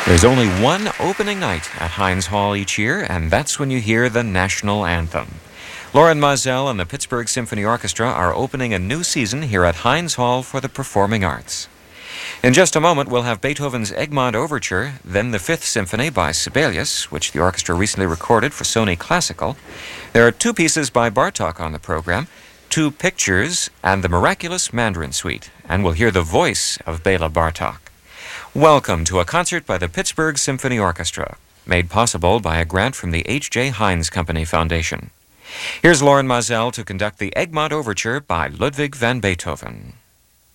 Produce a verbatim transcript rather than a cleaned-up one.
There's only one opening night at Heinz Hall each year, and that's when you hear the national anthem. Loren Maazel and the Pittsburgh Symphony Orchestra are opening a new season here at Heinz Hall for the Performing Arts. In just a moment, we'll have Beethoven's Egmont Overture, then the Fifth Symphony by Sibelius, which the orchestra recently recorded for Sony Classical. There are two pieces by Bartók on the program, two pictures, and the Miraculous Mandarin Suite, and we'll hear the voice of Bela Bartók. Welcome to a concert by the Pittsburgh Symphony Orchestra, made possible by a grant from the H J. Heinz Company Foundation. Here's Loren Maazel to conduct the Egmont Overture by Ludwig van Beethoven.